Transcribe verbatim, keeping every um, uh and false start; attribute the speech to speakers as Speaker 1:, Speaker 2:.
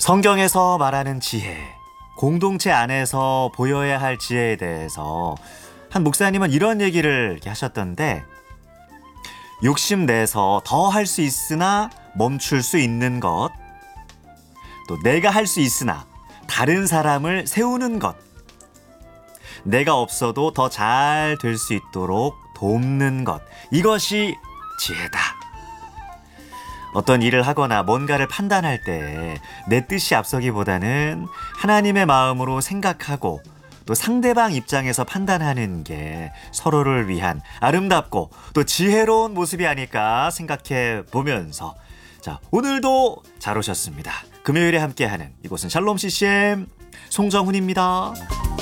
Speaker 1: 성경에서 말하는 지혜, 공동체 안에서 보여야 할 지혜에 대해서 한 목사님은 이런 얘기를 이렇게 하셨던데, 욕심내서 더 할 수 있으나 멈출 수 있는 것, 또 내가 할 수 있으나 다른 사람을 세우는 것, 내가 없어도 더 잘 될 수 있도록 돕는 것, 이것이 지혜다. 어떤 일을 하거나 뭔가를 판단할 때 내 뜻이 앞서기보다는 하나님의 마음으로 생각하고 또 상대방 입장에서 판단하는 게 서로를 위한 아름답고 또 지혜로운 모습이 아닐까 생각해 보면서, 자, 오늘도 잘 오셨습니다. 금요일에 함께하는 이곳은 샬롬 씨씨엠 송정훈입니다.